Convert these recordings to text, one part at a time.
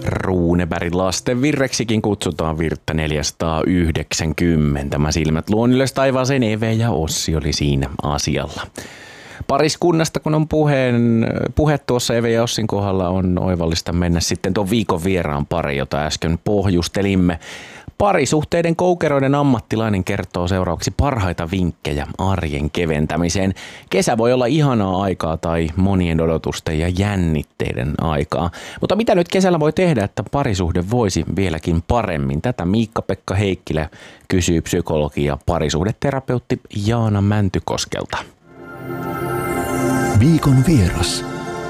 Runebergin lasten virreksikin kutsutaan virttä 490. Mä silmät luon ylös taivaaseen, Eve ja Ossi oli siinä asialla. Pariskunnasta kun on puhe tuossa Eve ja Ossin kohdalla, on oivallista mennä sitten tuon viikon vieraan pari, jota äsken pohjustelimme. Parisuhteiden koukeroiden ammattilainen kertoo seuraavaksi parhaita vinkkejä arjen keventämiseen. Kesä voi olla ihanaa aikaa tai monien odotusten ja jännitteiden aikaa. Mutta mitä nyt kesällä voi tehdä, että parisuhde voisi vieläkin paremmin? Tätä Miikka-Pekka Heikkilä kysyy psykologi ja parisuhdeterapeutti Jaana Mäntykoskelta. Viikon vieras.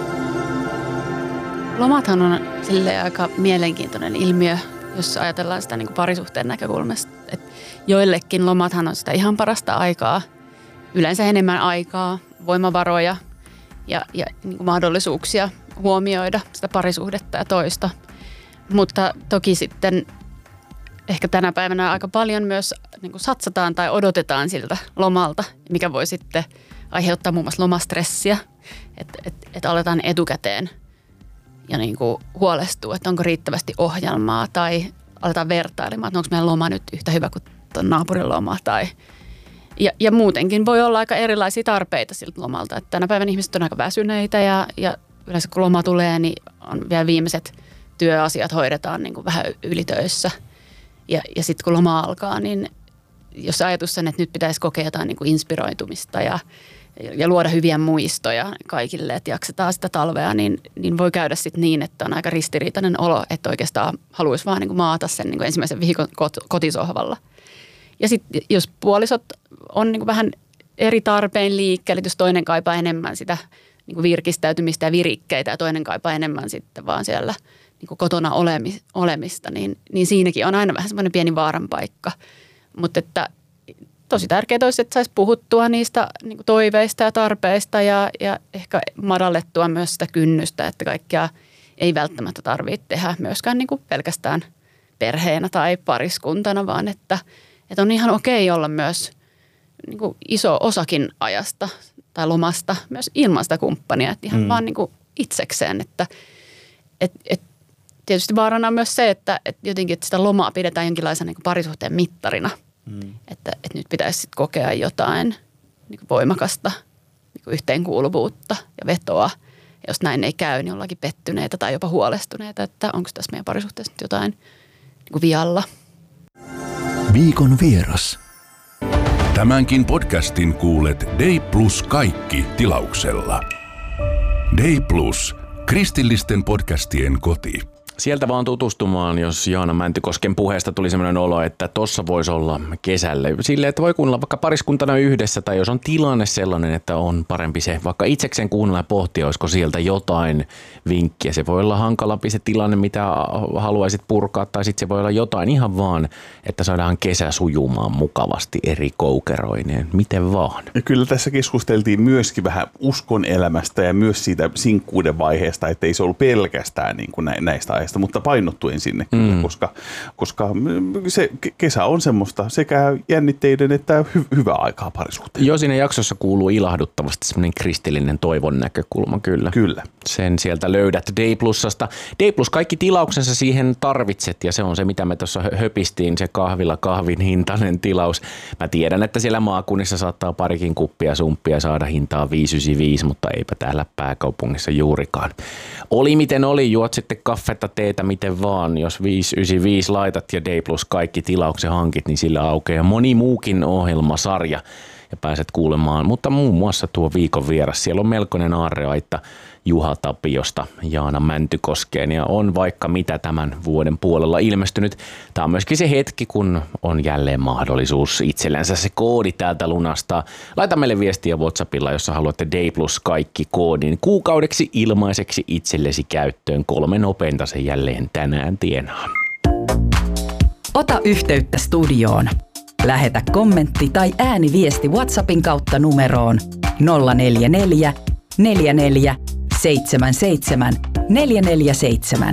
Lomathan on silleen aika mielenkiintoinen ilmiö, jos ajatellaan sitä niin kuin parisuhteen näkökulmasta. Et joillekin lomathan on sitä ihan parasta aikaa, yleensä enemmän aikaa, voimavaroja ja niin kuin mahdollisuuksia huomioida sitä parisuhdetta ja toista. Mutta toki sitten ehkä tänä päivänä aika paljon myös niin kuin satsataan tai odotetaan siltä lomalta, mikä voi sitten aiheuttaa muun muassa lomastressiä, että aletaan etukäteen ja niin kuin huolestuu, että onko riittävästi ohjelmaa tai aletaan vertailemaan, että onko meidän loma nyt yhtä hyvä kuin tuon naapurin loma. Ja muutenkin voi olla aika erilaisia tarpeita siltä lomalta. Että tänä päivänä ihmiset on aika väsyneitä ja yleensä kun loma tulee, niin on vielä viimeiset työasiat hoidetaan niin kuin vähän ylitöissä. Ja sitten kun loma alkaa, niin jos ajatus on, että nyt pitäisi kokea jotain niin kuin inspiroitumista ja luoda hyviä muistoja kaikille, että jaksetaan sitä talvea, niin voi käydä sitten niin, että on aika ristiriitainen olo, että oikeastaan haluaisi vaan niin kuin maata sen niin kuin ensimmäisen viikon kotisohvalla. Ja sitten jos puolisot on niin kuin vähän eri tarpein liikkeelle, jos toinen kaipaa enemmän sitä niin kuin virkistäytymistä ja virikkeitä ja toinen kaipaa enemmän sitten vaan siellä niin kuin kotona olemista, niin siinäkin on aina vähän semmoinen pieni vaaran paikka. Mutta että tosi tärkeää olisi, että saisi puhuttua niistä niin kuin toiveista ja tarpeista ja ehkä madallettua myös sitä kynnystä, että kaikkea ei välttämättä tarvitse tehdä myöskään niin kuin pelkästään perheenä tai pariskuntana, vaan että on ihan okei olla myös niin kuin iso osakin ajasta tai lomasta myös ilman sitä kumppania, että ihan vaan niin kuin itsekseen, että tietysti vaarana on myös se, että jotenkin että sitä lomaa pidetään jonkinlaisena niin kuin parisuhteen mittarina. Että nyt pitäisi sitten kokea jotain niin kuin voimakasta niin kuin yhteenkuuluvuutta ja vetoa. Ja jos näin ei käy, niin ollaankin pettyneitä tai jopa huolestuneita, että onko tässä meidän parisuhteessa nyt jotain niin kuin vialla. Viikon vieras. Tämänkin podcastin kuulet Day Plus kaikki -tilauksella. Day Plus, kristillisten podcastien koti. Sieltä vaan tutustumaan, jos Jaana Mäntykosken puheesta tuli sellainen olo, että tossa voisi olla kesälle. Silleen, että voi kuunnella vaikka pariskuntana yhdessä tai jos on tilanne sellainen, että on parempi se vaikka itsekseen kuunnella ja pohtia, olisiko sieltä jotain vinkkiä. Se voi olla hankalampi se tilanne, mitä haluaisit purkaa tai sitten se voi olla jotain ihan vaan, että saadaan kesä sujumaan mukavasti eri koukeroineen. Miten vaan. Ja kyllä tässä keskusteltiin myöskin vähän uskon elämästä ja myös siitä sinkkuuden vaiheesta, että ei se ollut pelkästään niin kuin näistä aiheista, mutta painottuen sinne kyllä, koska se kesä on semmoista sekä jännitteiden että hyvää aikaa parisuhteen. Joo, siinä jaksossa kuuluu ilahduttavasti semmoinen kristillinen toivon näkökulma kyllä. Kyllä. Sen sieltä löydät Day Plusasta. Day Plus kaikki tilauksensa siihen tarvitset ja se on se, mitä me tuossa höpistiin, se kahvin hintainen tilaus. Mä tiedän, että siellä maakunnissa saattaa parikin kuppia sumppia saada hintaa 5,95, mutta eipä täällä pääkaupungissa juurikaan. Oli miten oli, juot sitten kaffetta, teetä, miten vaan. Jos 5,95 laitat ja Day Plus kaikki tilauksen hankit, niin sillä aukeaa moni muukin ohjelmasarja ja pääset kuulemaan. Mutta muun muassa tuo viikon vieras, siellä on melkoinen aarreaitta Juha Tapiosta Jaana Mäntykoskeen ja on vaikka mitä tämän vuoden puolella ilmestynyt. Tämä on myöskin se hetki, kun on jälleen mahdollisuus itsellensä se koodi täältä lunastaa. Laita meille viestiä WhatsAppilla, jossa haluatte Day Plus kaikki koodin kuukaudeksi ilmaiseksi itsellesi käyttöön. 3 nopeinta se jälleen tänään tienaan. Ota yhteyttä studioon. Lähetä kommentti tai ääniviesti WhatsAppin kautta numeroon 044 44 77 447.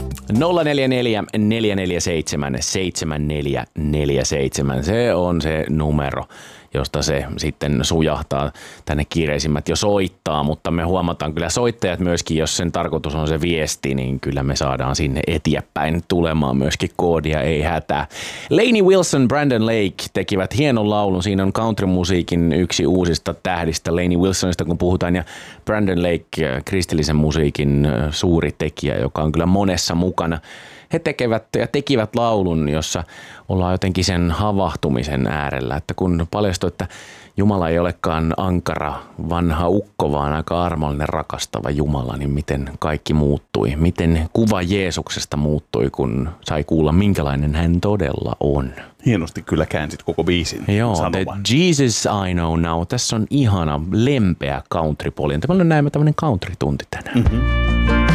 044 447 7447. Se on se numero, josta se sitten sujahtaa tänne kiireisimmät jo soittaa, mutta me huomataan kyllä soittajat myöskin, jos sen tarkoitus on se viesti, niin kyllä me saadaan sinne eteenpäin tulemaan myöskin koodia, ei hätää. Lainey Wilson, Brandon Lake tekivät hienon laulun, siinä on countrymusiikin yksi uusista tähdistä Lainey Wilsonista kun puhutaan ja Brandon Lake, kristillisen musiikin suuri tekijä, joka on kyllä monessa mukana. He tekivät laulun, jossa ollaan jotenkin sen havahtumisen äärellä, että kun paljastui, että Jumala ei olekaan ankara vanha ukko, vaan aika armollinen rakastava Jumala, niin miten kaikki muuttui, miten kuva Jeesuksesta muuttui, kun sai kuulla minkälainen hän todella on. Hienosti kyllä käänsit koko biisin sanomaan. Jesus I Know Now. Tässä on ihana lempeä country-poljinta. Meillä on näemme tämmöinen country-tunti tänään. Mm-hmm.